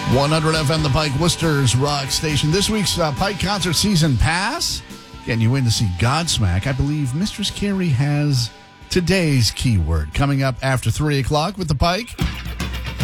100 FM, the Pike, Worcester's rock station. This week's Pike Concert Season Pass. Getting you in to see Godsmack. I believe Mistress Carrie has today's keyword coming up after 3 o'clock with the Pike.